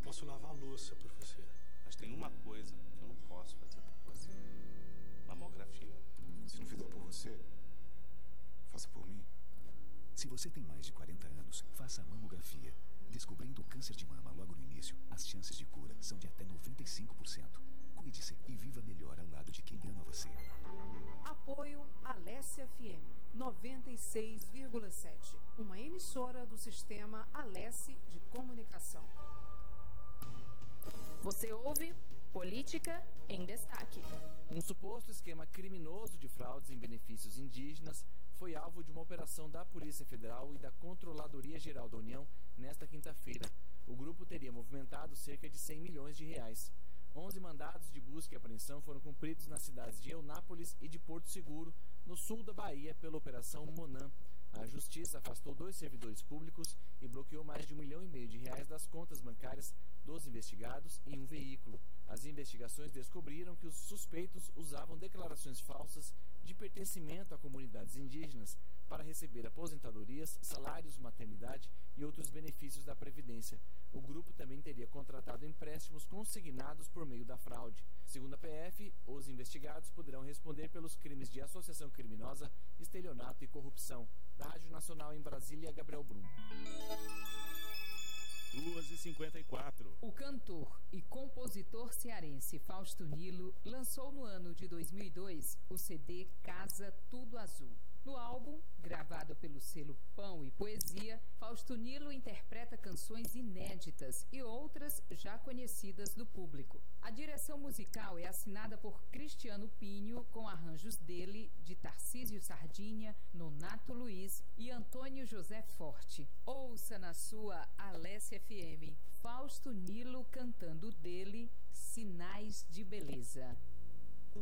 posso lavar a louça por você. Mas tem uma coisa que eu não posso fazer por você. Mamografia. Se não fizer por você, faça por mim. Se você tem mais de 40 anos, faça a mamografia. Descobrindo o câncer de mama logo no início, as chances de cura são de até 95%. Cuide-se e viva melhor ao lado de quem ama você. Apoio Alessia FM 96,7. Uma emissora do sistema Alessi de Comunicação. Você ouve Política em Destaque. Um suposto esquema criminoso de fraudes em benefícios indígenas foi alvo de uma operação da Polícia Federal e da Controladoria Geral da União nesta quinta-feira. O grupo teria movimentado cerca de 100 milhões de reais. 11 mandados de busca e apreensão foram cumpridos nas cidades de Eunápolis e de Porto Seguro, no sul da Bahia, pela Operação Monã. A Justiça afastou 2 servidores públicos e bloqueou mais de R$ 1,5 milhão das contas bancárias dos investigados e um veículo. As investigações descobriram que os suspeitos usavam declarações falsas de pertencimento a comunidades indígenas para receber aposentadorias, salários, maternidade e outros benefícios da Previdência. O grupo também teria contratado empréstimos consignados por meio da fraude. Segundo a PF, os investigados poderão responder pelos crimes de associação criminosa, estelionato e corrupção. Da Rádio Nacional em Brasília, Gabriel Brum. 2h54. O cantor e compositor cearense Fausto Nilo lançou no ano de 2002 o CD Casa Tudo Azul. No álbum, gravado pelo selo Pão e Poesia, Fausto Nilo interpreta canções inéditas e outras já conhecidas do público. A direção musical é assinada por Cristiano Pinho, com arranjos dele, de Tarcísio Sardinha, Nonato Luiz e Antônio José Forte. Ouça na sua Alessia FM, Fausto Nilo cantando dele Sinais de Beleza.